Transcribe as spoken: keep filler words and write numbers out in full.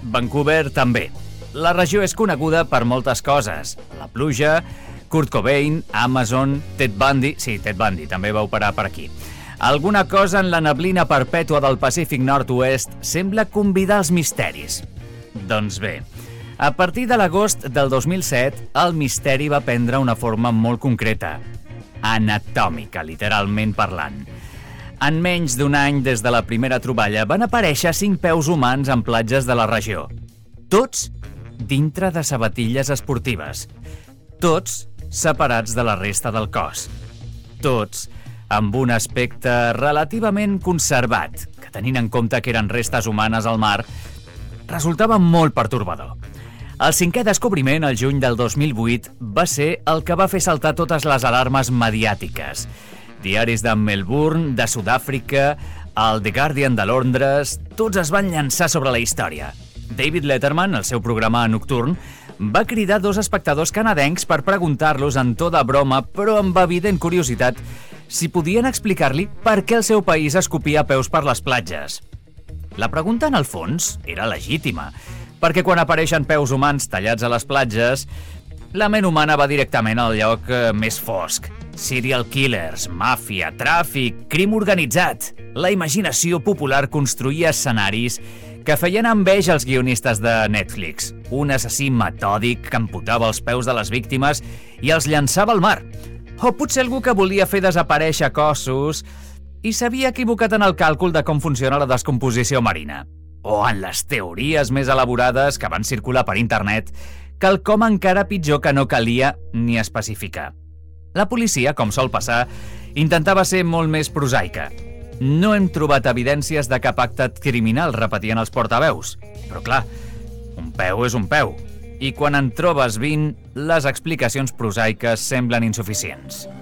Vancouver també. La regió és coneguda per moltes coses. La pluja, Kurt Cobain, Amazon, Ted Bundy... Sí, Ted Bundy també va operar per aquí. Alguna cosa en la neblina perpètua del Pacífic Nord-oest sembla convidar als misteris. Doncs bé, a partir de l'agost del dos mil set, el misteri va prendre una forma molt concreta. Anatòmica, literalment parlant. En menys d'un any des de la primera troballa van aparèixer cinc peus humans en platges de la regió. Tots dintre de sabatilles esportives. Tots separats de la resta del cos. Tots amb un aspecte relativament conservat, que tenint en compte que eren restes humanes al mar, resultava molt pertorbador. El cinquè descobriment, el juny del dos mil vuit, va ser el que va fer saltar totes les alarmes mediàtiques. Diaris de Melbourne, de Sud-àfrica, el The Guardian de Londres, tots es van llançar sobre la història. David Letterman, el seu programa nocturn, va cridar dos espectadors canadencs per preguntar-los en to de broma, però amb evident curiositat, si podien explicar-li per què el seu país escopia peus per les platges. La pregunta, en el fons, era legítima, perquè quan apareixen peus humans tallats a les platges, la ment humana va directament al lloc eh, més fosc. Serial killers, màfia, tràfic, crim organitzat. La imaginació popular construïa escenaris que feien enveja als guionistes de Netflix. Un assassí metòdic que amputava els peus de les víctimes i els llançava al mar. O potser algú que volia fer desaparèixer cossos i s'havia equivocat en el càlcul de com funciona la descomposició marina. O en les teories més elaborades que van circular per internet, quelcom encara pitjor que no calia ni especificar. La policia, com sol passar, intentava ser molt més prosaica. No hem trobat evidències de cap acte criminal, repetien els portaveus. Però clar, un peu és un peu. I quan en trobes vint, les explicacions prosaiques semblen insuficients.